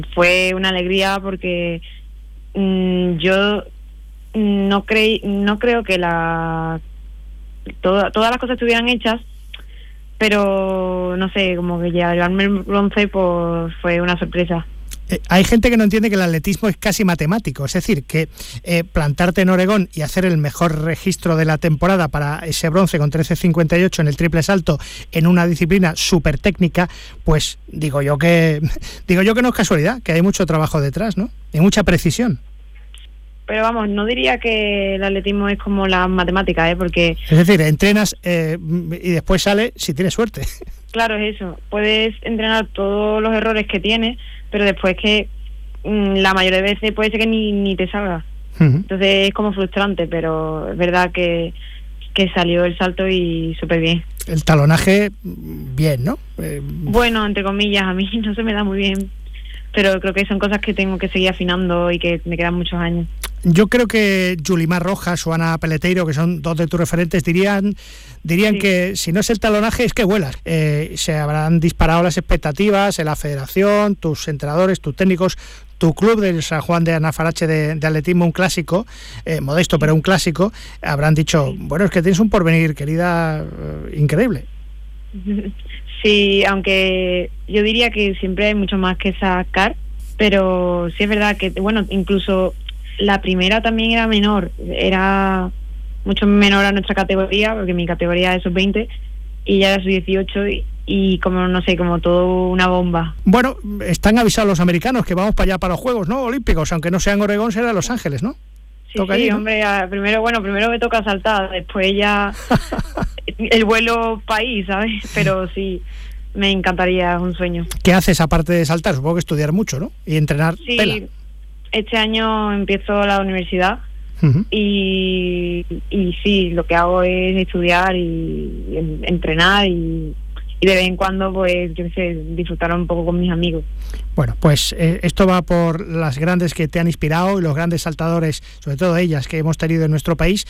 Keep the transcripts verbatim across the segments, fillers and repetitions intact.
Fue una alegría porque mmm, yo no creí, no creo que la toda, todas las cosas estuvieran hechas, pero no sé, como que ya llevarme el bronce pues fue una sorpresa. Eh, hay gente que no entiende que el atletismo es casi matemático, es decir, que eh, plantarte en Oregón y hacer el mejor registro de la temporada para ese bronce con trece cincuenta y ocho en el triple salto en una disciplina súper técnica, pues digo yo que digo yo que no es casualidad, que hay mucho trabajo detrás, ¿no? Y mucha precisión. Pero vamos, no diría que el atletismo es como las matemáticas, ¿eh? Porque... Es decir, entrenas eh, y después sale si tienes suerte. Claro, es eso. Puedes entrenar todos los errores que tienes, pero después que mmm, la mayoría de veces puede ser que ni, ni te salga. Uh-huh. Entonces es como frustrante, pero es verdad que, que salió el salto y súper bien. El talonaje, bien, ¿no? Eh... Bueno, entre comillas, a mí no se me da muy bien, pero creo que son cosas que tengo que seguir afinando y que me quedan muchos años. Yo creo que Yulimar Rojas o Ana Peleteiro, que son dos de tus referentes, dirían dirían sí. que si no es el talonaje es que vuelas. Eh, se habrán disparado las expectativas en la federación, tus entrenadores, tus técnicos, tu club del San Juan de Anafarache de, de atletismo, un clásico, eh, modesto pero un clásico, habrán dicho, sí. bueno, es que tienes un porvenir, querida, eh, increíble. Sí, aunque yo diría que siempre hay mucho más que sacar, pero sí es verdad que, bueno, incluso la primera también era menor, era mucho menor a nuestra categoría, porque mi categoría es sub veinte y ya era sub dieciocho y, y como, no sé, como todo una bomba. Bueno, están avisados los americanos que vamos para allá para los Juegos, ¿no? Olímpicos, aunque no sea en Oregón, será en Los Ángeles, ¿no? Sí, sí, ahí, ¿no? Hombre, a, primero, bueno, primero me toca saltar, después ya el vuelo país, ¿sabes? Pero sí, me encantaría, es un sueño. ¿Qué haces aparte de saltar? Supongo que estudiar mucho, ¿no? Y entrenar sí, pela. Este año empiezo la universidad uh-huh. y, y sí, lo que hago es estudiar y, y entrenar y, y de vez en cuando, pues, yo qué sé, disfrutar un poco con mis amigos. Bueno, pues eh, esto va por las grandes que te han inspirado y los grandes saltadores, sobre todo ellas, que hemos tenido en nuestro país.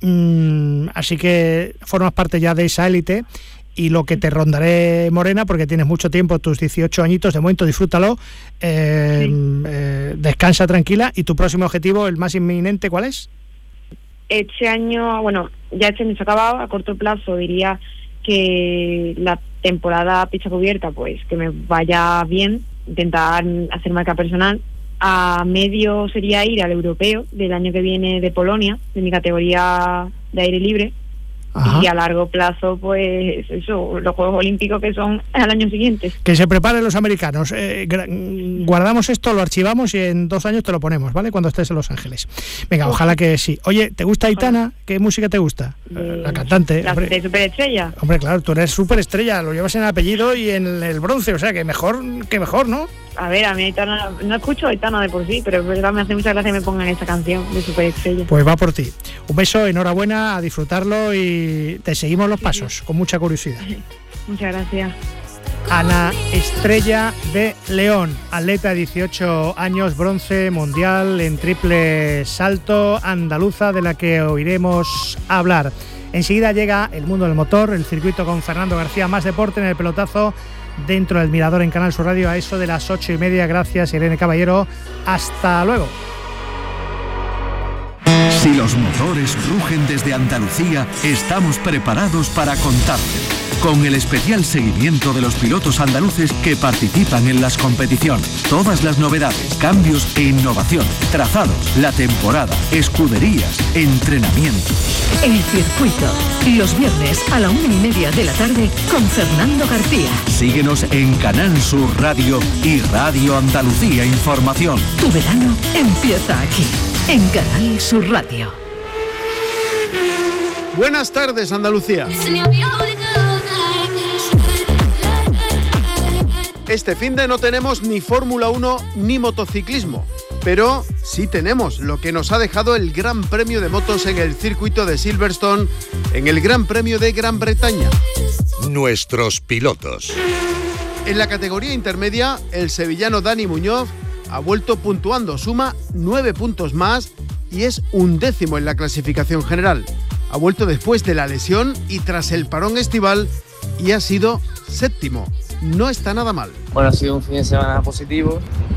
Mm, así que formas parte ya de esa élite. Y lo que te rondaré, Morena, porque tienes mucho tiempo, tus dieciocho añitos, de momento disfrútalo, eh, sí. eh, descansa tranquila. ¿Y tu próximo objetivo, el más inminente, cuál es? Este año, bueno, ya este año se ha acabado, a corto plazo diría que la temporada pista cubierta, pues que me vaya bien, intentar hacer marca personal. A medio sería ir al europeo del año que viene de Polonia, de mi categoría de aire libre. Ajá. Y a largo plazo, pues eso, los Juegos Olímpicos que son al año siguiente. Que se preparen los americanos. Eh, guardamos esto, lo archivamos y en dos años te lo ponemos, ¿vale? Cuando estés en Los Ángeles. Venga, Uf. ojalá que sí. Oye, ¿te gusta Aitana? ¿Qué música te gusta? Eh, la cantante. La hombre. de Superestrella. Hombre, claro, tú eres superestrella, lo llevas en el apellido y en el bronce, o sea, que mejor, que mejor, ¿no? A ver, a mí Aitana, no escucho Aitana de por sí, pero es verdad, me hace mucha gracia que me pongan esta canción de Superestrella. Pues va por ti. Un beso, enhorabuena, a disfrutarlo y te seguimos los pasos, sí, sí. con mucha curiosidad. Muchas gracias. Ana Estrella de León, atleta de dieciocho años, bronce mundial en triple salto, andaluza, de la que oiremos hablar. Enseguida llega el mundo del motor, el circuito con Fernando García, más deporte en el pelotazo dentro del Mirador en Canal Sur Radio a eso de las ocho y media. Gracias, Irene Caballero. Hasta luego. Si los motores rugen desde Andalucía, estamos preparados para contarte. Con el especial seguimiento de los pilotos andaluces que participan en las competiciones. Todas las novedades, cambios e innovación, trazados, la temporada, escuderías, entrenamientos. El circuito, los viernes a la una y media de la tarde con Fernando García. Síguenos en Canal Sur Radio y Radio Andalucía Información. Tu verano empieza aquí, en Canal Sur Radio. Buenas tardes, Andalucía. Este finde no tenemos ni Fórmula uno ni motociclismo, pero sí tenemos lo que nos ha dejado el Gran Premio de Motos en el circuito de Silverstone, en el Gran Premio de Gran Bretaña. Nuestros pilotos. En la categoría intermedia, el sevillano Dani Muñoz ha vuelto puntuando, suma nueve puntos más y es undécimo en la clasificación general. Ha vuelto después de la lesión y tras el parón estival y ha sido séptimo. No está nada mal. Bueno, ha sido un fin de semana positivo